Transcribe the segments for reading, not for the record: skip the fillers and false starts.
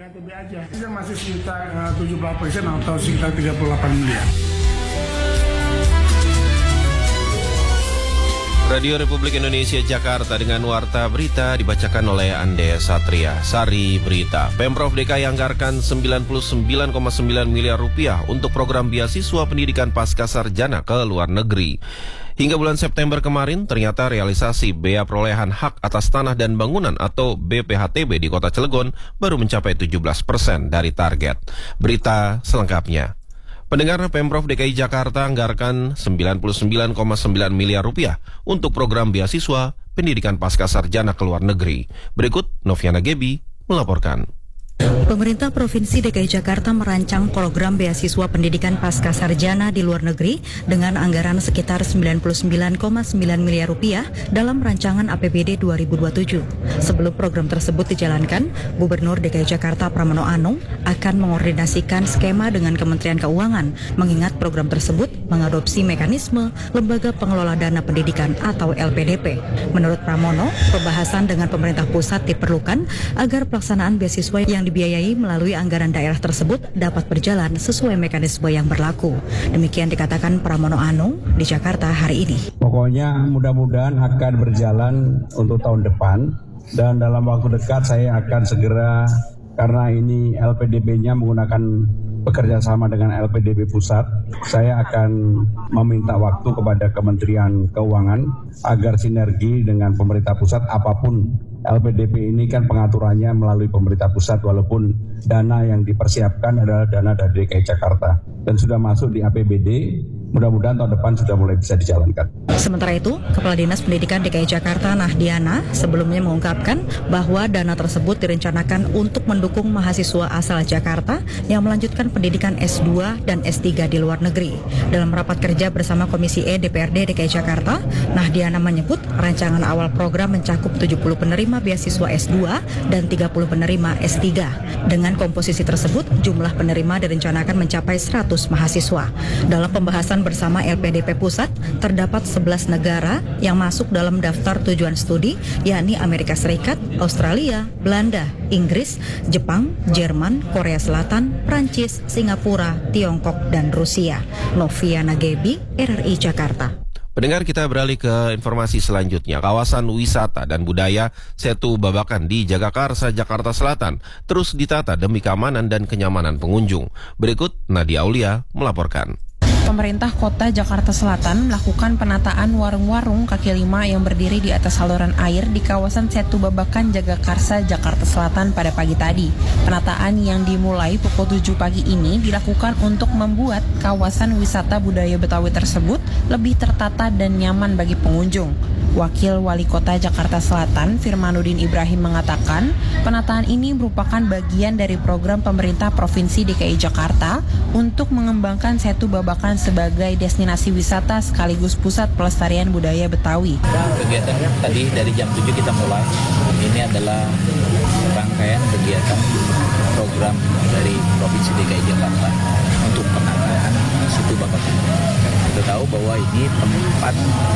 PHTB aja. Itu masih sekitar 78% atau sekitar 38 miliar. Radio Republik Indonesia Jakarta dengan warta berita dibacakan oleh Ande Satria. Sari berita. Pemprov DKI anggarkan 99,9 miliar rupiah untuk program beasiswa pendidikan pasca sarjana ke luar negeri. Hingga bulan September kemarin, ternyata realisasi bea perolehan hak atas tanah dan bangunan atau BPHTB di Kota Cilegon baru mencapai 17% dari target. Berita selengkapnya. Pendengar, Pemprov DKI Jakarta anggarkan 99,9 miliar rupiah untuk program beasiswa pendidikan pasca sarjana ke luar negeri. Berikut Noviana Gebi melaporkan. Pemerintah Provinsi DKI Jakarta merancang program beasiswa pendidikan pasca sarjana di luar negeri dengan anggaran sekitar 99,9 miliar rupiah dalam rancangan APBD 2027. Sebelum program tersebut dijalankan, Gubernur DKI Jakarta Pramono Anung akan mengordinasikan skema dengan Kementerian Keuangan, mengingat program tersebut mengadopsi mekanisme Lembaga Pengelola Dana Pendidikan atau LPDP. Menurut Pramono, pembahasan dengan pemerintah pusat diperlukan agar pelaksanaan beasiswa yang dibiayai melalui anggaran daerah tersebut dapat berjalan sesuai mekanisme yang berlaku. Demikian dikatakan Pramono Anung di Jakarta hari ini. Pokoknya mudah-mudahan akan berjalan untuk tahun depan dan dalam waktu dekat saya akan segera, karena ini LPDB-nya menggunakan bekerja sama dengan LPDB pusat, saya akan meminta waktu kepada Kementerian Keuangan agar sinergi dengan pemerintah pusat apapun. LPDP ini kan pengaturannya melalui pemerintah pusat, walaupun dana yang dipersiapkan adalah dana dari DKI Jakarta dan sudah masuk di APBD. Mudah-mudahan tahun depan sudah mulai bisa dijalankan. Sementara itu, Kepala Dinas Pendidikan DKI Jakarta Nahdiana sebelumnya mengungkapkan bahwa dana tersebut direncanakan untuk mendukung mahasiswa asal Jakarta yang melanjutkan pendidikan S2 dan S3 di luar negeri. Dalam rapat kerja bersama Komisi E DPRD DKI Jakarta, Nahdiana menyebut rancangan awal program mencakup 70 penerima beasiswa S2 dan 30 penerima S3. Dengan komposisi tersebut, jumlah penerima direncanakan mencapai 100 mahasiswa. Dalam pembahasan bersama LPDP Pusat, terdapat 11 negara yang masuk dalam daftar tujuan studi, yakni Amerika Serikat, Australia, Belanda, Inggris, Jepang, Jerman, Korea Selatan, Prancis, Singapura, Tiongkok, dan Rusia. Noviana Gebi, RRI Jakarta. Pendengar, kita beralih ke informasi selanjutnya. Kawasan wisata dan budaya Setu Babakan di Jagakarsa, Jakarta Selatan terus ditata demi keamanan dan kenyamanan pengunjung. Berikut Nadia Aulia melaporkan. Pemerintah Kota Jakarta Selatan melakukan penataan warung-warung kaki lima yang berdiri di atas saluran air di kawasan Setu Babakan, Jagakarsa, Jakarta Selatan pada pagi tadi. Penataan yang dimulai pukul 7 pagi ini dilakukan untuk membuat kawasan wisata budaya Betawi tersebut lebih tertata dan nyaman bagi pengunjung. Wakil Wali Kota Jakarta Selatan, Firmanuddin Ibrahim mengatakan, penataan ini merupakan bagian dari program pemerintah Provinsi DKI Jakarta untuk mengembangkan Setu Babakan sebagai destinasi wisata sekaligus pusat pelestarian budaya Betawi. Kegiatan tadi dari jam 7 kita mulai. Ini adalah rangkaian kegiatan program dari Provinsi DKI Jakarta untuk penataan Setu Babakan. Kita tahu bahwa ini tempat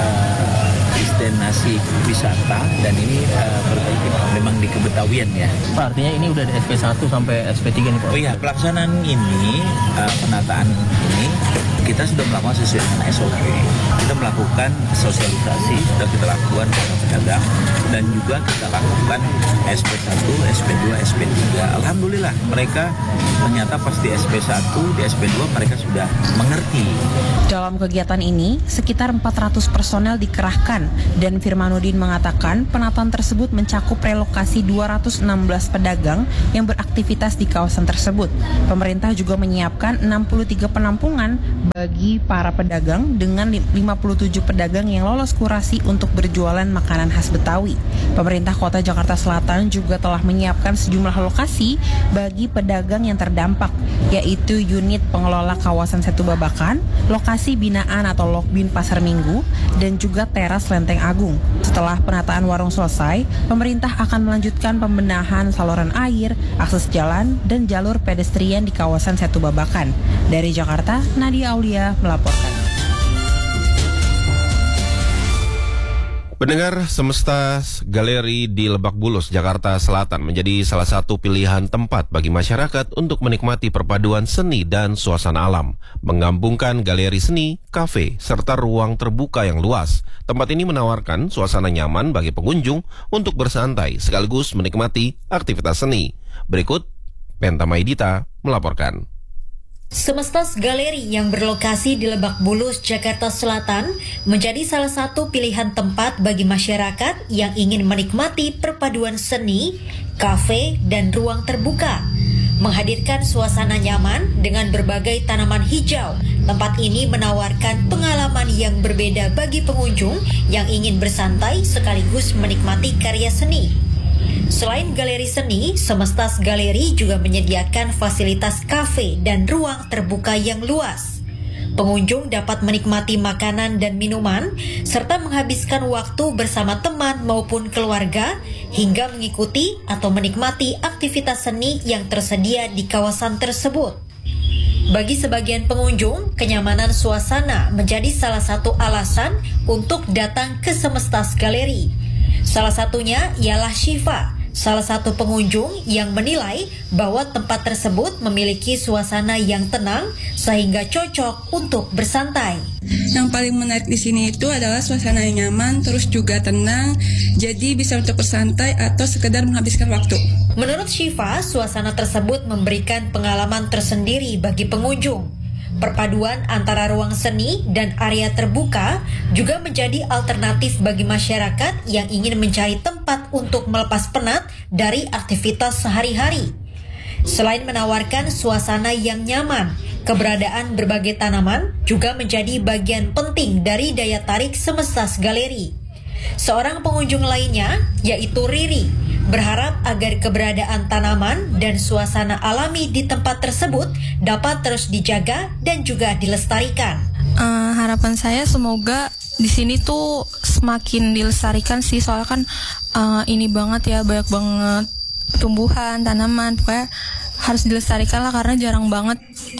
destinasi wisata dan ini memang di kebetawian ya. Pak, artinya ini udah dari SP1 sampai SP3 nih Pak? Oh iya, pelaksanaan ini, penataan ini kita sudah melakukan sesuai dengan SOP. Kita melakukan sosialisasi, sudah kita lakukan kepada pedagang dan juga kita lakukan SP1, SP2, SP3. Alhamdulillah mereka ternyata pas di SP1, di SP2 mereka sudah mengerti. Dalam kegiatan ini, sekitar 400 personel dikerahkan dan Firmanuddin mengatakan penataan tersebut mencakup relokasi 216 pedagang yang beraktivitas di kawasan tersebut. Pemerintah juga menyiapkan 63 penampungan bagi para pedagang dengan 57 pedagang yang lolos kurasi untuk berjualan makanan khas Betawi. Pemerintah Kota Jakarta Selatan juga telah menyiapkan sejumlah lokasi bagi pedagang yang terdampak, yaitu unit pengelola kawasan Setu Babakan, lokasi binaan atau Lokbin Pasar Minggu, dan juga teras Lenteng Agung. Setelah penataan warung selesai, pemerintah akan melanjutkan pembenahan saluran air, akses jalan, dan jalur pedestrian di kawasan Setu Babakan. Dari Jakarta, Nadia Aulia melaporkan. Pendengar, Semesta Galeri di Lebak Bulus, Jakarta Selatan menjadi salah satu pilihan tempat bagi masyarakat untuk menikmati perpaduan seni dan suasana alam. Menggabungkan galeri seni, kafe, serta ruang terbuka yang luas. Tempat ini menawarkan suasana nyaman bagi pengunjung untuk bersantai sekaligus menikmati aktivitas seni. Berikut, Penta Maidita melaporkan. Semesta Galeri yang berlokasi di Lebak Bulus, Jakarta Selatan menjadi salah satu pilihan tempat bagi masyarakat yang ingin menikmati perpaduan seni, kafe, dan ruang terbuka. Menghadirkan suasana nyaman dengan berbagai tanaman hijau, tempat ini menawarkan pengalaman yang berbeda bagi pengunjung yang ingin bersantai sekaligus menikmati karya seni. Selain galeri seni, Semesta Galeri juga menyediakan fasilitas kafe dan ruang terbuka yang luas. Pengunjung dapat menikmati makanan dan minuman, serta menghabiskan waktu bersama teman maupun keluarga, hingga mengikuti atau menikmati aktivitas seni yang tersedia di kawasan tersebut. Bagi sebagian pengunjung, kenyamanan suasana menjadi salah satu alasan untuk datang ke Semesta Galeri. Salah satunya ialah Syifa, salah satu pengunjung yang menilai bahwa tempat tersebut memiliki suasana yang tenang sehingga cocok untuk bersantai. Yang paling menarik di sini itu adalah suasana yang nyaman, terus juga tenang, jadi bisa untuk bersantai atau sekedar menghabiskan waktu. Menurut Syifa, suasana tersebut memberikan pengalaman tersendiri bagi pengunjung. Perpaduan antara ruang seni dan area terbuka juga menjadi alternatif bagi masyarakat yang ingin mencari tempat untuk melepas penat dari aktivitas sehari-hari. Selain menawarkan suasana yang nyaman, keberadaan berbagai tanaman juga menjadi bagian penting dari daya tarik Semesta Galeri. Seorang pengunjung lainnya, yaitu Riri, berharap agar keberadaan tanaman dan suasana alami di tempat tersebut dapat terus dijaga dan juga dilestarikan. Harapan saya semoga di sini tuh semakin dilestarikan sih, soalnya kan ini banget ya, banyak banget tumbuhan, tanaman, pokoknya harus dilestarikan lah karena jarang banget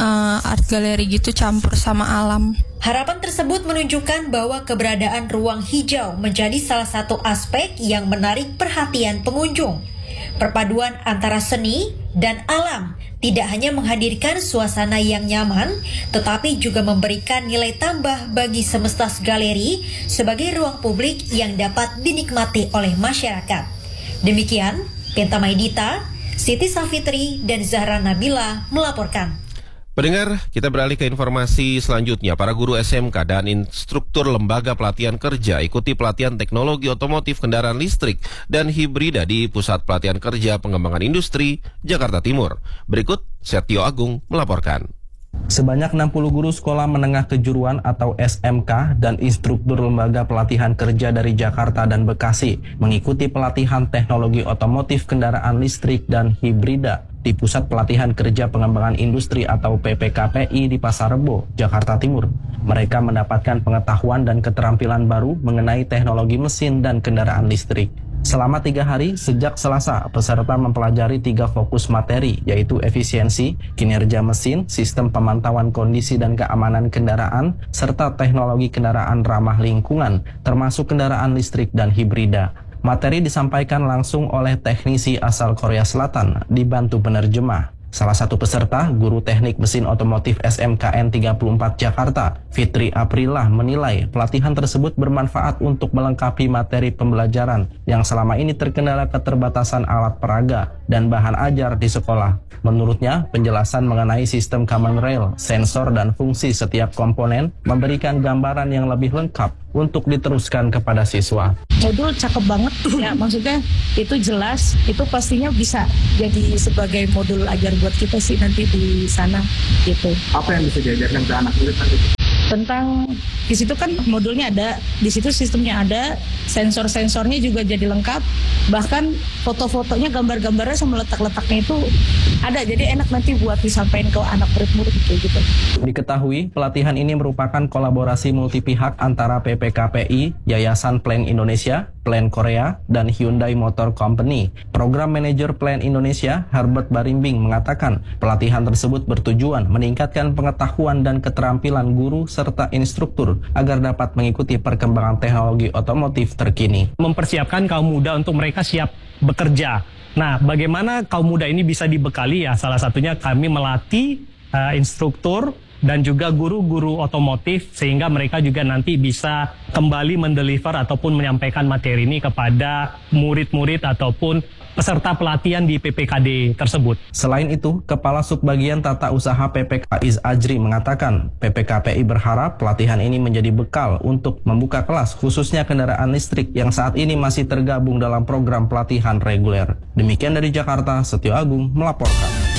art galeri gitu campur sama alam. Harapan tersebut menunjukkan bahwa keberadaan ruang hijau menjadi salah satu aspek yang menarik perhatian pengunjung. Perpaduan antara seni dan alam tidak hanya menghadirkan suasana yang nyaman, tetapi juga memberikan nilai tambah bagi Semesta Galeri sebagai ruang publik yang dapat dinikmati oleh masyarakat. Demikian, Penta Maidita, Siti Safitri, dan Zahra Nabila melaporkan. Pendengar, kita beralih ke informasi selanjutnya. Para guru SMK dan instruktur lembaga pelatihan kerja ikuti pelatihan teknologi otomotif kendaraan listrik dan hibrida di Pusat Pelatihan Kerja Pengembangan Industri, Jakarta Timur. Berikut, Setio Agung melaporkan. Sebanyak 60 guru sekolah menengah kejuruan atau SMK dan instruktur lembaga pelatihan kerja dari Jakarta dan Bekasi mengikuti pelatihan teknologi otomotif kendaraan listrik dan hibrida di Pusat Pelatihan Kerja Pengembangan Industri atau PPKPI di Pasar Rebo, Jakarta Timur. Mereka mendapatkan pengetahuan dan keterampilan baru mengenai teknologi mesin dan kendaraan listrik. Selama 3 hari, sejak Selasa, peserta mempelajari 3 fokus materi, yaitu efisiensi, kinerja mesin, sistem pemantauan kondisi dan keamanan kendaraan, serta teknologi kendaraan ramah lingkungan, termasuk kendaraan listrik dan hibrida. Materi disampaikan langsung oleh teknisi asal Korea Selatan, dibantu penerjemah. Salah satu peserta, guru teknik mesin otomotif SMKN 34 Jakarta, Fitri Aprilah, menilai pelatihan tersebut bermanfaat untuk melengkapi materi pembelajaran yang selama ini terkendala keterbatasan alat peraga dan bahan ajar di sekolah. Menurutnya, penjelasan mengenai sistem common rail, sensor dan fungsi setiap komponen memberikan gambaran yang lebih lengkap untuk diteruskan kepada siswa. Modul cakep banget ya, maksudnya itu jelas, itu pastinya bisa jadi sebagai modul ajar buat kita sih nanti di sana gitu. Apa yang bisa diajarkan ke anak murid nanti? Tentang di situ kan modulnya ada, di situ sistemnya ada, sensor-sensornya juga jadi lengkap, bahkan foto-fotonya, gambar-gambarnya sama letak-letaknya itu ada, jadi enak nanti buat disampaikan ke anak murid-murid gitu. Diketahui pelatihan ini merupakan kolaborasi multi pihak antara PPKPI, Yayasan Plan Indonesia, Plan Korea, dan Hyundai Motor Company. Program Manager Plan Indonesia, Herbert Barimbing, mengatakan pelatihan tersebut bertujuan meningkatkan pengetahuan dan keterampilan guru serta instruktur agar dapat mengikuti perkembangan teknologi otomotif terkini. Mempersiapkan kaum muda untuk mereka siap bekerja. Nah, bagaimana kaum muda ini bisa dibekali ya? Salah satunya kami melatih instruktur dan juga guru-guru otomotif sehingga mereka juga nanti bisa kembali mendeliver ataupun menyampaikan materi ini kepada murid-murid ataupun peserta pelatihan di PPKD tersebut. Selain itu, Kepala Subbagian Tata Usaha PPK Iz Ajri mengatakan PPKPI berharap pelatihan ini menjadi bekal untuk membuka kelas khususnya kendaraan listrik yang saat ini masih tergabung dalam program pelatihan reguler. Demikian dari Jakarta, Setio Agung melaporkan.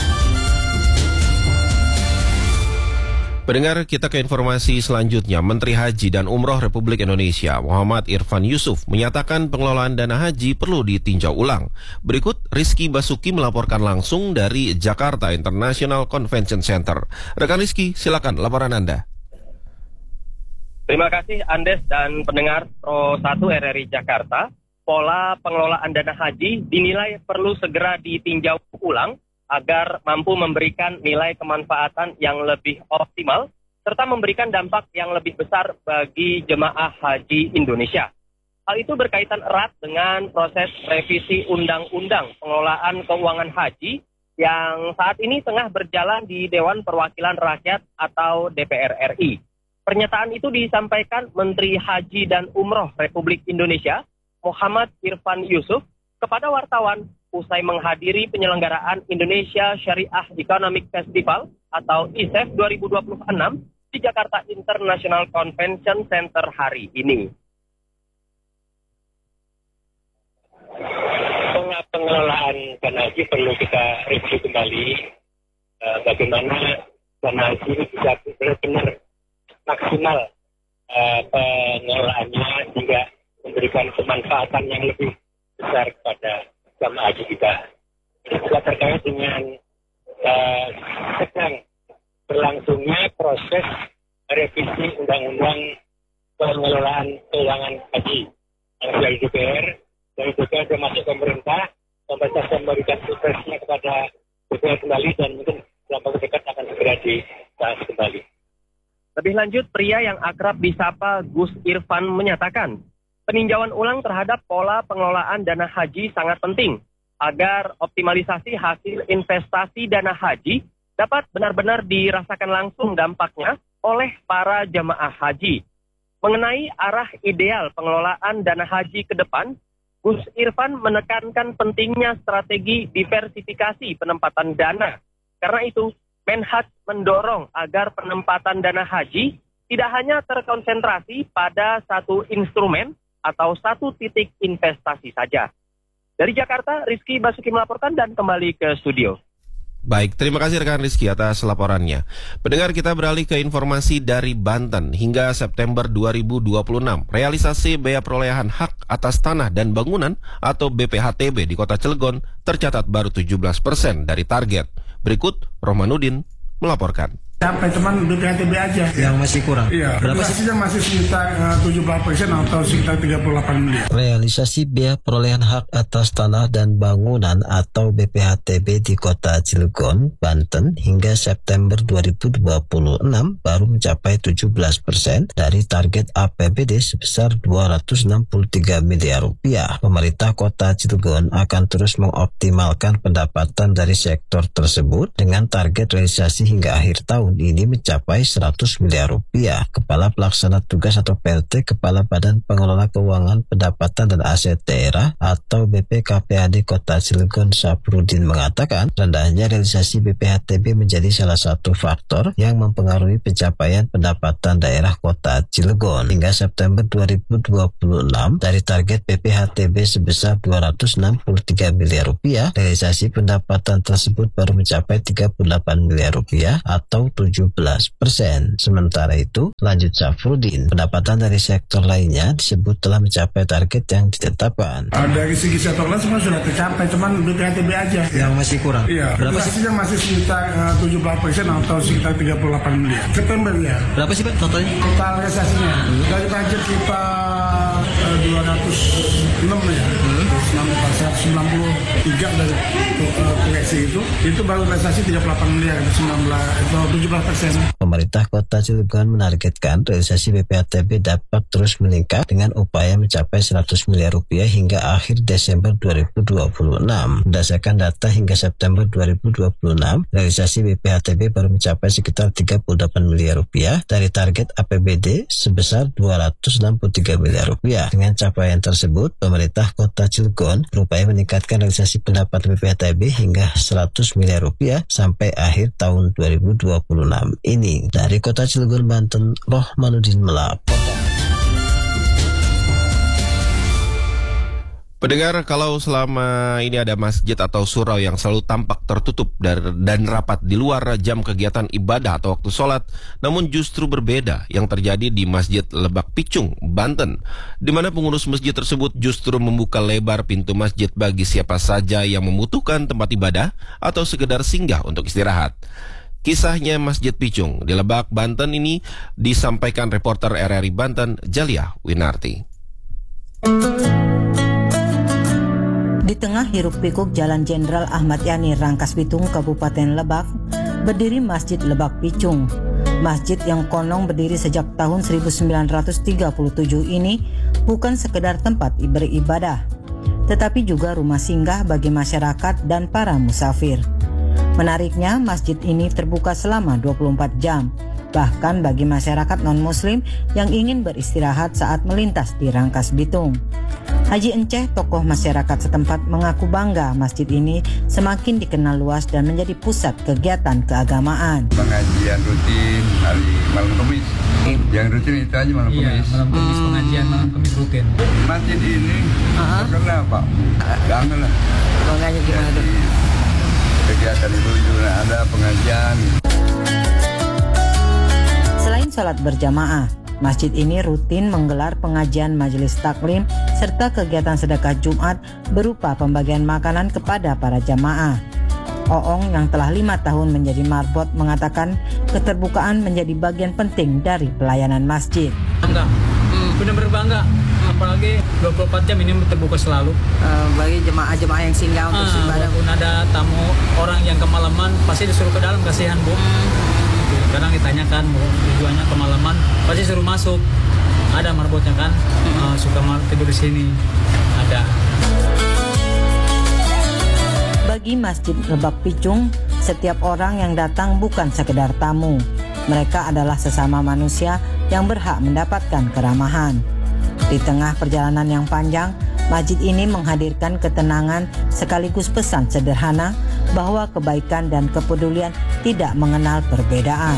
Pendengar, kita ke informasi selanjutnya. Menteri Haji dan Umroh Republik Indonesia, Muhammad Irfan Yusuf, menyatakan pengelolaan dana haji perlu ditinjau ulang. Berikut Rizky Basuki melaporkan langsung dari Jakarta International Convention Center. Rekan Rizky, silakan laporan Anda. Terima kasih Andes dan pendengar Pro 1 RRI Jakarta. Pola pengelolaan dana haji dinilai perlu segera ditinjau ulang agar mampu memberikan nilai kemanfaatan yang lebih optimal, serta memberikan dampak yang lebih besar bagi jemaah haji Indonesia. Hal itu berkaitan erat dengan proses revisi Undang-Undang Pengelolaan Keuangan Haji yang saat ini tengah berjalan di Dewan Perwakilan Rakyat atau DPR RI. Pernyataan itu disampaikan Menteri Haji dan Umroh Republik Indonesia, Muhammad Irfan Yusuf, kepada wartawan usai menghadiri penyelenggaraan Indonesia Syariah Economic Festival atau ISEF 2026 di Jakarta International Convention Center hari ini. Pengelolaan dana haji perlu kita review kembali bagaimana dana haji ini bisa benar-benar maksimal pengelolaannya hingga memberikan kemanfaatan yang lebih besar kepada jamaah haji kita. Ini juga terkait dengan sedang berlangsungnya proses revisi Undang-Undang Pengelolaan Keuangan Haji yang dari DPR, dari DPR termasuk pemerintah memberikan suksesnya kepada DPR kembali dan mungkin dalam waktu dekat akan segera dibahas kembali. Lebih lanjut, pria yang akrab disapa Gus Irfan menyatakan, peninjauan ulang terhadap pola pengelolaan dana haji sangat penting agar optimalisasi hasil investasi dana haji dapat benar-benar dirasakan langsung dampaknya oleh para jamaah haji. Mengenai arah ideal pengelolaan dana haji ke depan, Gus Irfan menekankan pentingnya strategi diversifikasi penempatan dana. Karena itu, Menhaj mendorong agar penempatan dana haji tidak hanya terkonsentrasi pada satu instrumen atau satu titik investasi saja. Dari Jakarta, Rizky Basuki melaporkan dan kembali ke studio. Baik, terima kasih rekan Rizky atas laporannya. Pendengar, kita beralih ke informasi dari Banten. Hingga September 2026, realisasi biaya perolehan hak atas tanah dan bangunan atau BPHTB di Kota Cilegon tercatat baru 17% dari target. Berikut Romanudin melaporkan. Sampai teman BPHTB aja. Yang masih kurang. Iya. Berapa sih? Masih sekitar 78% atau sekitar 38 miliar. Realisasi biaya perolehan hak atas tanah dan bangunan atau BPHTB di Kota Cilegon, Banten hingga September 2026 baru mencapai 17% dari target APBD sebesar 263 miliar rupiah. Pemerintah Kota Cilegon akan terus mengoptimalkan pendapatan dari sektor tersebut dengan target realisasi hingga akhir tahun ini mencapai 100 miliar rupiah. Kepala Pelaksana Tugas atau PLT Kepala Badan Pengelola Keuangan Pendapatan dan Aset Daerah atau BPKPAD Kota Cilegon, Saprudin, mengatakan rendahnya realisasi BPHTB menjadi salah satu faktor yang mempengaruhi pencapaian pendapatan daerah Kota Cilegon. Hingga September 2026 dari target BPHTB sebesar 263 miliar rupiah, realisasi pendapatan tersebut baru mencapai 38 miliar rupiah atau 17%. Sementara itu, lanjut Syafruddin, pendapatan dari sektor lainnya disebut telah mencapai target yang ditetapkan. Dari segi sektor lain semua sudah tercapai, cuman BPHTB aja yang masih kurang. Iya, realisasinya masih sekitar 17% atau sekitar 38 miliar. September ya. Berapa sih Pak totalnya? Total realisasinya dari target kita 206 ya. 193 dari proyeksi itu baru realisasi 38 miliar, 17%. Pemerintah Kota Cilegon menargetkan realisasi BPHTB dapat terus meningkat dengan upaya mencapai 100 miliar rupiah hingga akhir Desember 2026. Berdasarkan data hingga September 2026, realisasi BPHTB baru mencapai sekitar 38 miliar rupiah dari target APBD sebesar 263 miliar rupiah. Dengan capaian tersebut, pemerintah Kota Cilegon berupaya meningkatkan realisasi pendapat BPHTB hingga 100 miliar rupiah sampai akhir tahun 2026 ini. Dari Kota Cilegon, Banten, Rohmanuddin melaporkan. Pendengar, kalau selama ini ada masjid atau surau yang selalu tampak tertutup dan rapat di luar jam kegiatan ibadah atau waktu sholat, namun justru berbeda yang terjadi di Masjid Lebak Picung, Banten, di mana pengurus masjid tersebut justru membuka lebar pintu masjid bagi siapa saja yang membutuhkan tempat ibadah atau sekedar singgah untuk istirahat. Kisahnya Masjid Picung di Lebak, Banten ini disampaikan reporter RRI Banten, Jalia Winarti. Di tengah hiruk-pikuk Jalan Jenderal Ahmad Yani, Rangkas Bitung, Kabupaten Lebak, berdiri Masjid Lebak Picung. Masjid yang konon berdiri sejak tahun 1937 ini bukan sekedar tempat beribadah, tetapi juga rumah singgah bagi masyarakat dan para musafir. Menariknya, masjid ini terbuka selama 24 jam, bahkan bagi masyarakat non-muslim yang ingin beristirahat saat melintas di Rangkas Bitung. Haji Enceh, tokoh masyarakat setempat, mengaku bangga masjid ini semakin dikenal luas dan menjadi pusat kegiatan keagamaan. Pengajian rutin hari malam Kamis. Yang rutin itu aja malam Kamis. Malam Kamis pengajian malam Kamis rutin. Masjid ini terkenal Pak. Kangen lah. Banganya gimana tuh? Kegiatan itu juga ada pengajian. Selain sholat berjamaah, masjid ini rutin menggelar pengajian majelis taklim serta kegiatan sedekah Jumat berupa pembagian makanan kepada para jamaah. Oong yang telah 5 tahun menjadi marbot mengatakan keterbukaan menjadi bagian penting dari pelayanan masjid. Bangga, benar-benar bangga. Apalagi 24 jam ini terbuka selalu. Bagi jemaah-jemaah yang singgah untuk ibadah. Walaupun ada tamu orang yang kemalaman, pasti disuruh ke dalam, kasihan Bu. Kadang ditanyakan mau tujuannya kemalaman, pasti suruh masuk. Ada marbotnya kan, suka tidur di sini. Ada. Bagi Masjid Lebak Picung, setiap orang yang datang bukan sekedar tamu. Mereka adalah sesama manusia yang berhak mendapatkan keramahan. Di tengah perjalanan yang panjang, masjid ini menghadirkan ketenangan sekaligus pesan sederhana bahwa kebaikan dan kepedulian tidak mengenal perbedaan.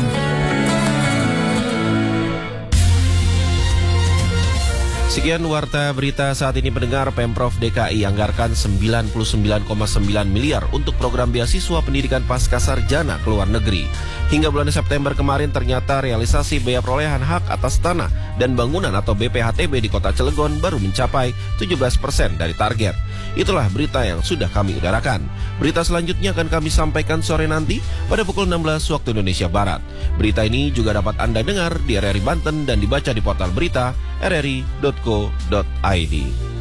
Sekian warta berita saat ini, pendengar. Pemprov DKI anggarkan 99,9 miliar untuk program beasiswa pendidikan pasca sarjana ke luar negeri. Hingga bulan September kemarin ternyata realisasi biaya perolehan hak atas tanah dan bangunan atau BPHTB di Kota Cilegon baru mencapai 17% dari target. Itulah berita yang sudah kami udarakan. Berita selanjutnya akan kami sampaikan sore nanti pada pukul 16 waktu Indonesia Barat. Berita ini juga dapat Anda dengar di RRI Banten dan dibaca di portal berita rri.co.id.